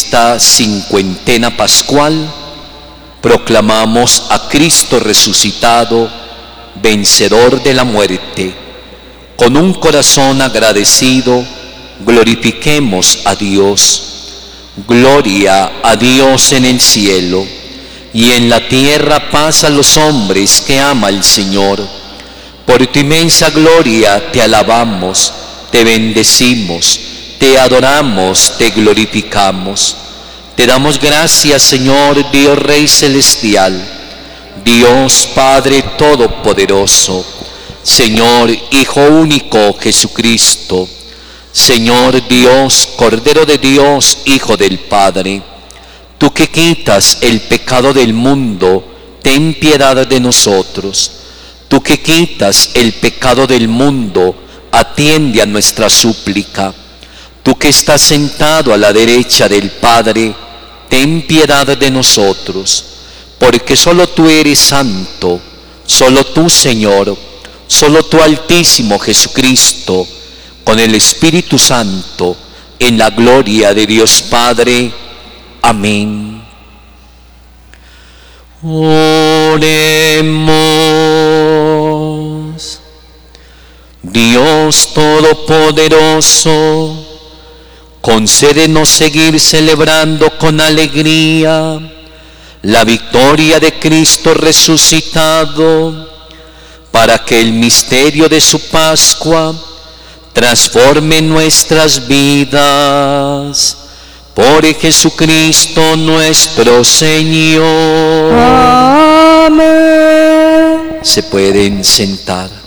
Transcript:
esta cincuentena pascual proclamamos a Cristo resucitado, vencedor de la muerte. Con un corazón agradecido, glorifiquemos a Dios. Gloria a Dios en el cielo, y en la tierra paz a los hombres que ama el Señor. Por tu inmensa gloria te alabamos, te bendecimos, te adoramos, te glorificamos. Te damos gracias, Señor, Dios Rey Celestial, Dios Padre Todopoderoso, Señor Hijo único Jesucristo, Señor Dios, Cordero de Dios, Hijo del Padre. Tú que quitas el pecado del mundo, ten piedad de nosotros. Tú que quitas el pecado del mundo, atiende a nuestra súplica. Tú que estás sentado a la derecha del Padre, ten piedad de nosotros, porque solo tú eres santo, solo tú, Señor, solo tú, Altísimo Jesucristo, con el Espíritu Santo, en la gloria de Dios Padre. Amén. Oremos. Dios Todopoderoso, concédenos seguir celebrando con alegría la victoria de Cristo resucitado, para que el misterio de su Pascua transforme nuestras vidas. Por Jesucristo nuestro Señor. Amén. Se pueden sentar.